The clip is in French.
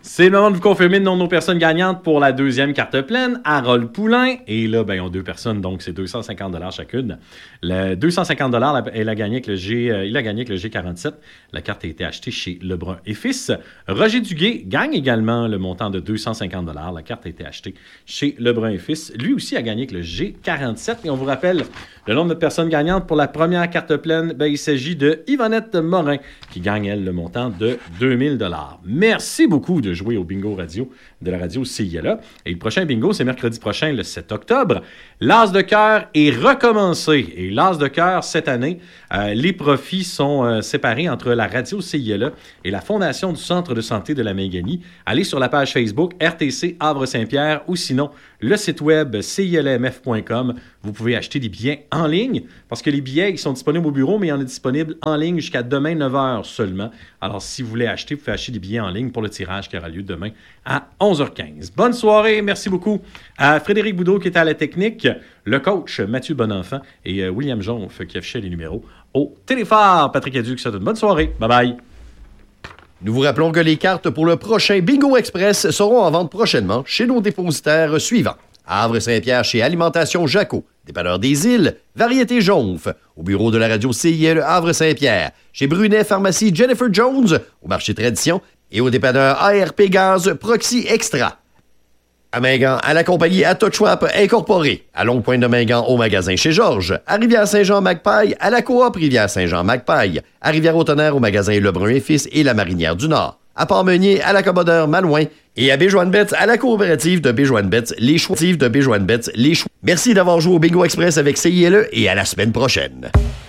C'est le moment de vous confirmer le nom de nos personnes gagnantes pour la deuxième carte pleine. Harold Poulain. Et là, ils ont deux personnes, donc c'est 250 $ chacune. Le 250 $, il a gagné avec le G47. La carte a été achetée chez Lebrun et Fils. Roger Duguay gagne également le montant de 250 $. La carte a été achetée chez Lebrun et Fils. Lui aussi a gagné avec le G47. Et on vous rappelle le nombre de personnes gagnantes pour la première carte pleine. Il s'agit de Yvonnette Morin qui gagne, elle, le montant de 2000 $. Merci beaucoup de jouer au bingo radio de la radio CILA. Et le prochain bingo, c'est mercredi prochain, le 7 octobre. L'As de cœur est recommencé. Et l'As de cœur, cette année, les profits sont séparés entre la radio CILA et la Fondation du Centre de santé de la Méganie. Allez sur la page Facebook RTC Havre-Saint-Pierre ou sinon le site web cilmf.com. Vous pouvez acheter des billets en ligne parce que les billets, ils sont disponibles au bureau, mais il y en a disponibles en ligne jusqu'à demain 9h seulement. Alors, si vous voulez acheter, vous pouvez acheter des billets en ligne pour le tirage qui aura lieu demain à 11h15. Bonne soirée. Merci beaucoup à Frédéric Boudreau qui était à la technique, le coach Mathieu Bonenfant et William Jonf qui affichait les numéros au téléphone. Patrick Aduc, ça donne bonne soirée. Bye-bye. Nous vous rappelons que les cartes pour le prochain Bingo Express seront en vente prochainement chez nos dépositaires suivants. À Havre-Saint-Pierre chez Alimentation Jaco, dépanneur des Îles, Variété Jonf, au bureau de la radio CIL Havre-Saint-Pierre, chez Brunet Pharmacie Jennifer Jones, au marché Tradition et au dépanneur ARP Gaz Proxy Extra. À Mingan, à la compagnie Atochwap Incorporée, à Longue-Pointe-de-Mingan au magasin chez Georges, à Rivière-Saint-Jean-Magpaille, à la coop Rivière-Saint-Jean-Magpaille, à Rivière-au-Tonnerre au magasin Lebrun et Fils et la Marinière du Nord, à Port-Meunier, à l'accommodeur Malouin et à Béjoine-Betts, à la coopérative de Béjoine-Betts, les choix de Béjoine-Betts, les choix. Merci d'avoir joué au Bingo Express avec CILE et à la semaine prochaine.